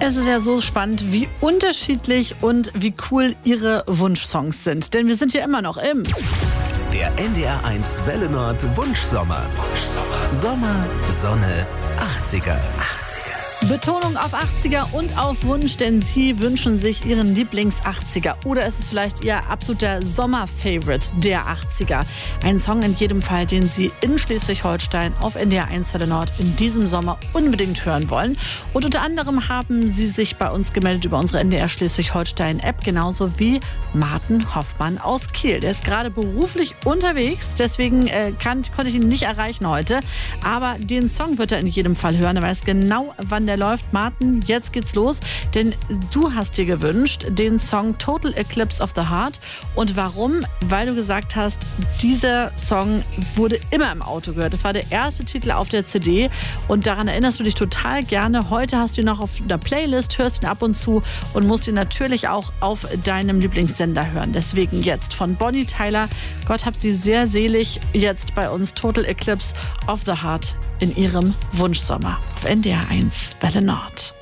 Es ist ja so spannend, wie unterschiedlich und wie cool ihre Wunschsongs sind. Denn wir sind ja immer noch im Der NDR1 Welle Nord Wunschsommer. Sommer, Sonne, 80er. Betonung auf 80er und auf Wunsch, denn Sie wünschen sich Ihren Lieblings-80er. Oder ist es vielleicht Ihr absoluter Sommer-Favorite der 80er? Ein Song in jedem Fall, den Sie in Schleswig-Holstein auf NDR1 Welle Nord in diesem Sommer unbedingt hören wollen. Und unter anderem haben Sie sich bei uns gemeldet über unsere NDR Schleswig-Holstein-App, genauso wie Martin Hoffmann aus Kiel. Der ist gerade beruflich unterwegs, deswegen konnte ich ihn nicht erreichen heute. Aber den Song wird er in jedem Fall hören. Er weiß genau, wann der läuft. Martin, jetzt geht's los, denn du hast dir gewünscht den Song Total Eclipse of the Heart. Und warum? Weil du gesagt hast, dieser Song wurde immer im Auto gehört. Das war der erste Titel auf der CD und daran erinnerst du dich total gerne. Heute hast du ihn noch auf der Playlist, hörst ihn ab und zu und musst ihn natürlich auch auf deinem Lieblingssender hören. Deswegen jetzt von Bonnie Tyler, Gott hab sie sehr selig, jetzt bei uns Total Eclipse of the Heart in ihrem Wunschsommer auf NDR1 Welle Nord.